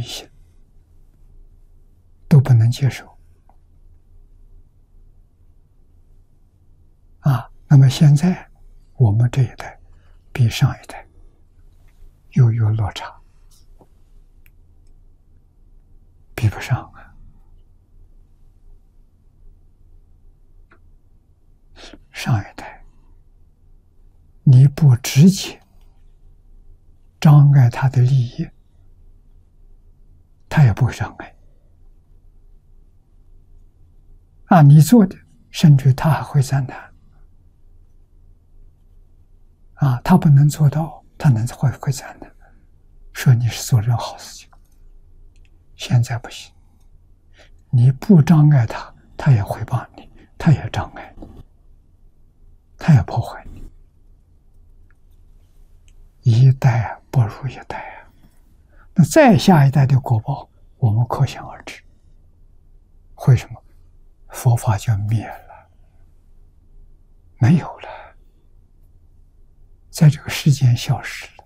迷信，都不能接受。那么现在我们这一代比上一代又有落差，比不上啊。上一代你不直接障碍他的利益，他也不会障碍。你做的，甚至他还会赞叹。他不能做到，他会赞叹，说你是做人好事情。现在不行，你不障碍他，他也回报你，他也障碍你，他也破坏你。一代不如一代啊！那再下一代的果报，我们可想而知。为什么？佛法就灭了，没有了，在这个世间消失了。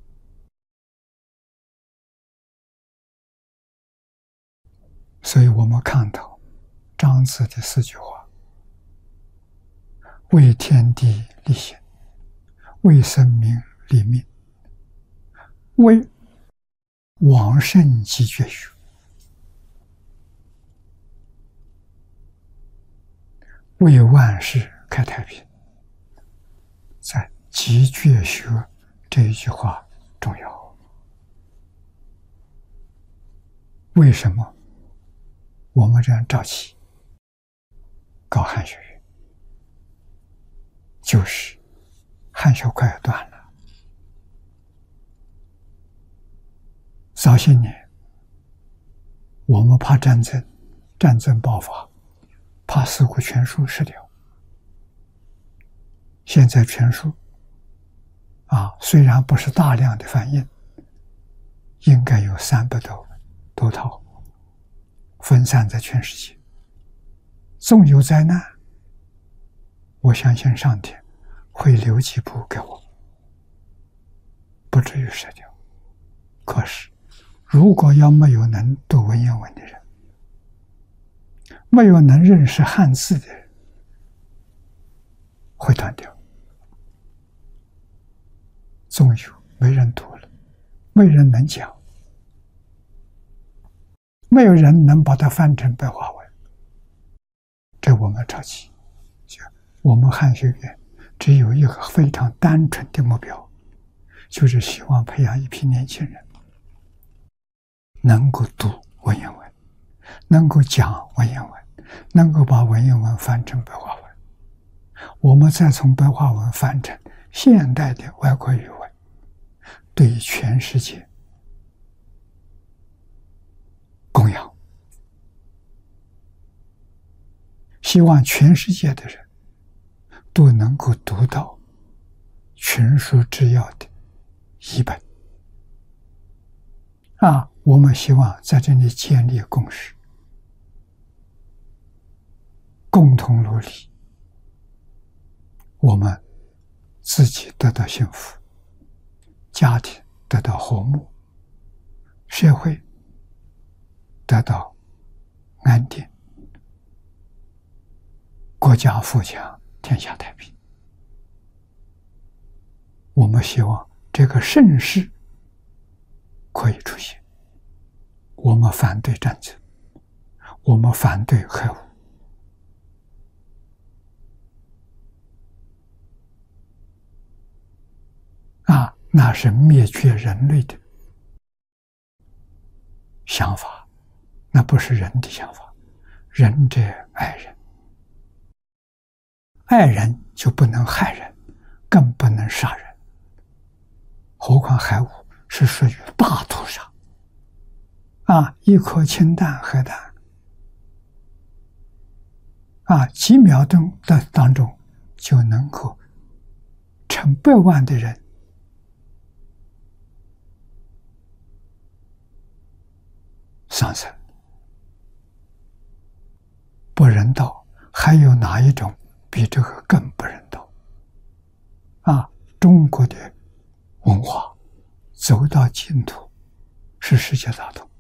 所以我们看到章子的4句话：为天地立心，为生民立命，为往圣继绝学，为万世开太平。在继绝学这一句话重要。为什么我们这样着急搞汉学院？就是汉学快要断了。早些年我们怕战争爆发，怕四库全书失掉。现在全书虽然不是大量的翻印，应该有300多套，分散在全世界。纵有灾难，我相信上天会留几部给我，不至于失掉。可是如果要没有能读文言文的人，没有能认识汉字的人，会断掉。纵有没人读了，没人能讲，没有人能把它翻成白话文，这我们着急。我们汉学院只有一个非常单纯的目标，就是希望培养一批年轻人能够读文言文，能够讲文言文，能够把文言文翻成白话文，我们再从白话文翻成现代的外国语文，对全世界供养。希望全世界的人都能够读到群书治要的译本。我们希望在这里建立共识，共同努力，我们自己得到幸福，家庭得到和睦，社会得到安定，国家富强，天下太平。我们希望这个盛世可以出现。我们反对战争，我们反对核武。那是灭绝人类的想法，那不是人的想法。仁者爱人，爱人就不能害人，更不能杀人。何况核武是属于大屠杀。一颗氢弹、核弹，几秒钟的当中就能够成百万的人丧生，不人道。还有哪一种比这个更不人道？中国的文化走到尽头，是世界大同。